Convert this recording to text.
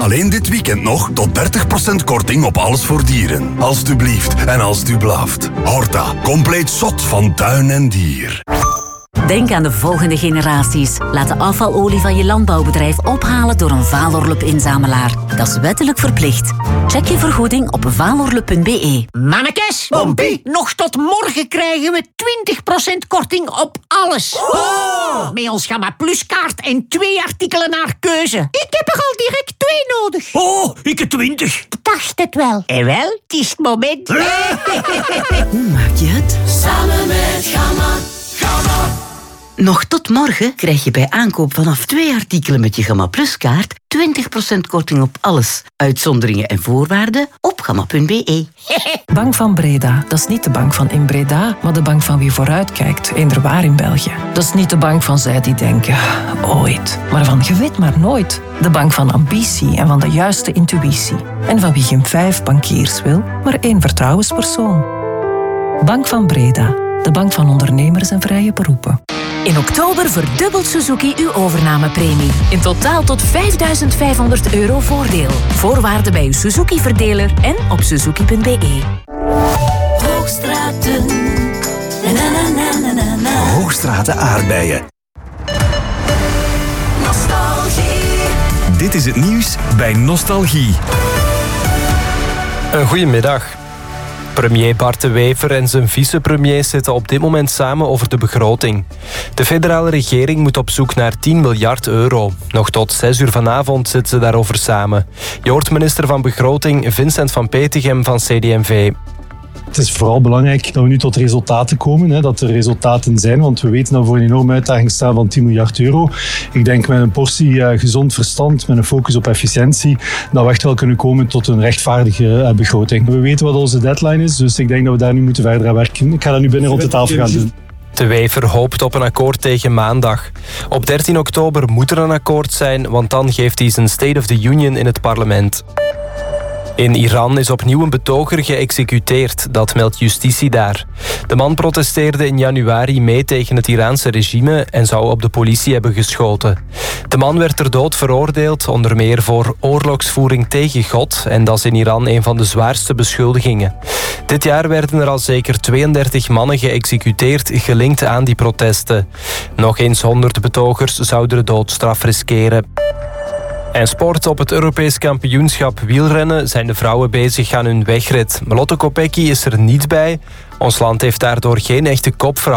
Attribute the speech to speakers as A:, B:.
A: Alleen dit weekend nog tot 30% korting op alles voor dieren. Alsjeblieft en als u blaaft. Horta, compleet zot van tuin en dier.
B: Denk aan de volgende generaties. Laat de afvalolie van je landbouwbedrijf ophalen door een Valorlup-inzamelaar. Dat is wettelijk verplicht. Check je vergoeding op valorlup.be.
C: Mannekes,
D: Pompie,
C: nog tot morgen krijgen we 20% korting op alles.
D: Oh!
C: Met ons Gamma Plus kaart en 2 artikelen naar keuze. Ik heb er al direct 2 nodig.
D: Oh, ik heb 20.
C: Ik dacht het wel. En wel, het is het moment.
E: Hoe maak je het?
F: Samen met Gamma. Gamma.
E: Nog tot morgen krijg je bij aankoop vanaf 2 artikelen met je Gamma Plus kaart 20% korting op alles. Uitzonderingen en voorwaarden op gamma.be.
G: Bank van Breda, dat is niet de bank van in Breda, maar de bank van wie vooruitkijkt, inderwaar in België. Dat is niet de bank van zij die denken, ooit, maar van je weet maar nooit. De bank van ambitie en van de juiste intuïtie. En van wie geen 5 bankiers wil, maar 1 vertrouwenspersoon. Bank van Breda, de bank van ondernemers en vrije beroepen.
B: In oktober verdubbelt Suzuki uw overnamepremie. In totaal tot €5.500 voordeel. Voorwaarden bij uw Suzuki-verdeler en op suzuki.be.
F: Hoogstraten.
A: Hoogstraten aardbeien.
F: Nostalgie.
H: Dit is het nieuws bij Nostalgie.
I: Een goedemiddag. Premier Bart De Wever en zijn vicepremier zitten op dit moment samen over de begroting. De federale regering moet op zoek naar €10 miljard. Nog tot 6 uur vanavond zitten ze daarover samen. Je hoort minister van Begroting Vincent van Petegem van CD&V.
J: Het is vooral belangrijk dat we nu tot resultaten komen, dat er resultaten zijn, want we weten dat we voor een enorme uitdaging staan van €10 miljard. Ik denk met een portie gezond verstand, met een focus op efficiëntie, dat we echt wel kunnen komen tot een rechtvaardige begroting. We weten wat onze deadline is, dus ik denk dat we daar nu moeten verder aan werken. Ik ga dat nu binnen rond de tafel gaan doen.
I: De Wever hoopt op een akkoord tegen maandag. Op 13 oktober moet er een akkoord zijn, want dan geeft hij zijn State of the Union in het parlement. In Iran is opnieuw een betoger geëxecuteerd, dat meldt justitie daar. De man protesteerde in januari mee tegen het Iraanse regime en zou op de politie hebben geschoten. De man werd ter dood veroordeeld, onder meer voor oorlogsvoering tegen God, en dat is in Iran een van de zwaarste beschuldigingen. Dit jaar werden er al zeker 32 mannen geëxecuteerd, gelinkt aan die protesten. Nog eens 100 betogers zouden de doodstraf riskeren. En sport. Op het Europees kampioenschap wielrennen zijn de vrouwen bezig aan hun wegrit. Lotte Kopecky is er niet bij. Ons land heeft daardoor geen echte kopvrouw.